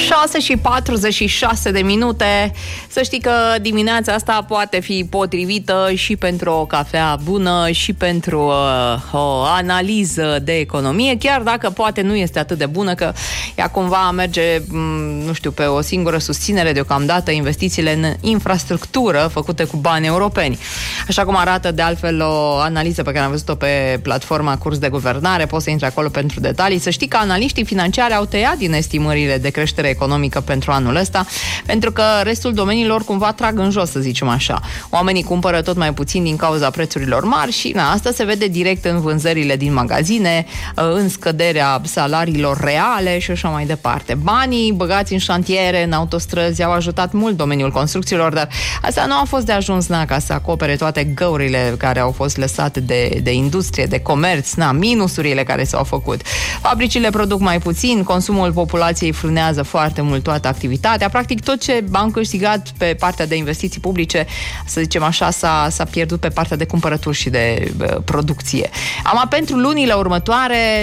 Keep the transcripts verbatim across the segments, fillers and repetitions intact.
șase și patruzeci și șase de minute. Să știi că dimineața asta poate fi potrivită și pentru o cafea bună și pentru uh, o analiză de economie, chiar dacă poate nu este atât de bună, că ea cumva merge, nu știu, pe o singură susținere deocamdată, investițiile în infrastructură făcute cu bani europeni. Așa cum arată de altfel o analiză pe care am văzut-o pe platforma Curs de Guvernare, poți să intri acolo pentru detalii. Să știi că analiștii financiari au tăiat din estimările de creștere economică pentru anul ăsta, pentru că restul domeniilor cumva trag în jos, să zicem așa. Oamenii cumpără tot mai puțin din cauza prețurilor mari și na, asta se vede direct în vânzările din magazine, în scăderea salariilor reale și așa mai departe. Banii băgați în șantiere, în autostrăzi au ajutat mult domeniul construcțiilor, dar asta nu a fost de ajuns, na, ca să acopere toate găurile care au fost lăsate de, de industrie, de comerț, na, minusurile care s-au făcut. Fabricile produc mai puțin, consumul populației frânează foarte mult toată activitatea. Practic tot ce am câștigat pe partea de investiții publice, să zicem așa, s-a, s-a pierdut pe partea de cumpărături și de uh, producție. Am pentru lunile următoare,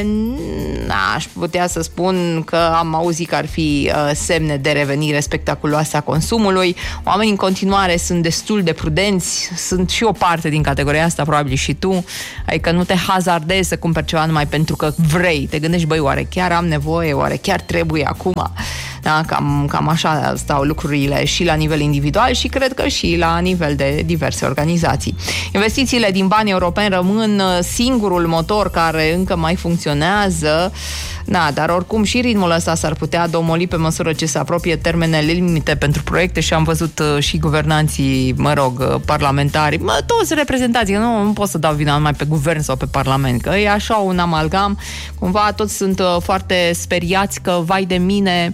n-aș putea să spun că am auzit că ar fi uh, semne de revenire spectaculoase a consumului. Oamenii în continuare sunt destul de prudenți, sunt și o parte din categoria asta, probabil și tu, adică nu te hazardezi să cumperi ceva numai pentru că vrei. Te gândești, băi, oare chiar am nevoie, oare chiar trebuie acum? Da, cam, cam așa stau lucrurile și la nivel individual și cred că și la nivel de diverse organizații. Investițiile din bani europeni rămân singurul motor care încă mai funcționează. Da, dar oricum și ritmul ăsta s-ar putea domoli pe măsură ce se apropie termenele limite pentru proiecte și am văzut uh, și guvernanții, mă rog, uh, parlamentari, mă, toți reprezentanții, nu, nu pot să dau vina numai pe guvern sau pe parlament, că e așa un amalgam, cumva toți sunt uh, foarte speriați că, vai de mine,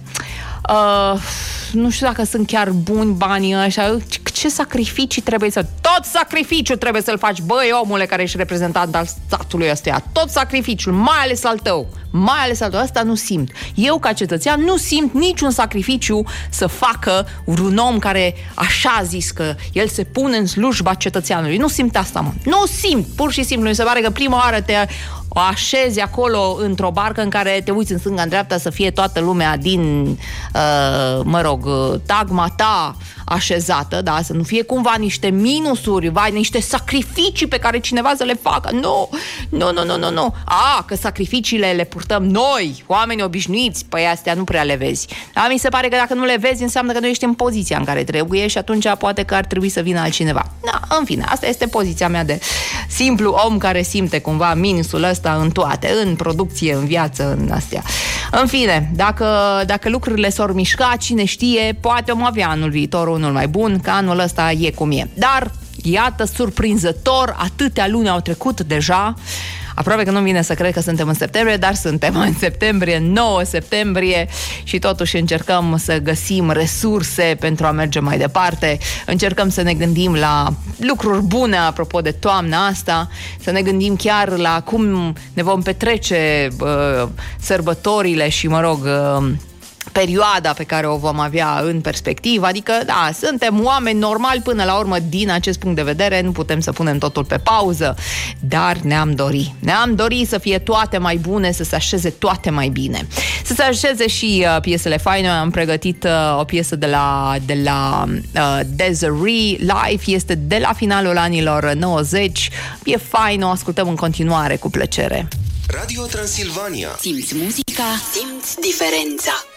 Uh, nu știu dacă sunt chiar buni banii ăștia, ce sacrificii trebuie să... Tot sacrificiul trebuie să-l faci, băi, omule care ești reprezentant al statului ăstuia, tot sacrificiul, mai ales al tău, mai ales al tău, ăsta nu simt. Eu, ca cetățean, nu simt niciun sacrificiu să facă un om care așa a zis că el se pune în slujba cetățeanului. Nu simt asta, mă. Nu simt, pur și simplu. Mi se pare că prima oară te o așezi acolo într-o barcă în care te uiți în stânga, în dreapta, să fie toată lumea din, uh, mă rog, tagma ta așezată, da? Să nu fie cumva niște minusuri, vai, niște sacrificii pe care cineva să le facă. Nu, nu, nu, nu, nu, nu. A, că sacrificiile le purtăm noi, oameni obișnuiți, păi astea nu prea le vezi. Da? Mi se pare că dacă nu le vezi, înseamnă că nu ești în poziția în care trebuie și atunci poate că ar trebui să vină altcineva. Da, în fine, asta este poziția mea de simplu om care simte cumva minusul ăsta în toate, în producție, în viață, în astea. În fine, dacă, dacă lucrurile s-or mișca, cine știe, poate om avea anul viitor unul mai bun, că anul ăsta e cum e. Dar, iată, surprinzător, atâtea luni au trecut deja. Aproape că nu-mi vine să cred că suntem în septembrie, dar suntem în septembrie, nouă septembrie, și totuși încercăm să găsim resurse pentru a merge mai departe. Încercăm să ne gândim la lucruri bune apropo de toamna asta, să ne gândim chiar la cum ne vom petrece uh, sărbătorile și, mă rog, uh, perioada pe care o vom avea în perspectivă, adică, da, suntem oameni normali până la urmă din acest punct de vedere, nu putem să punem totul pe pauză, dar ne-am dorit. Ne-am dorit să fie toate mai bune, să se așeze toate mai bine. Să se așeze și uh, piesele faine. Am pregătit uh, o piesă de la, de la uh, Desiree Live, este de la finalul anilor nouăzeci, e fain, o ascultăm în continuare cu plăcere. Radio Transilvania. Simți muzica, simți diferența.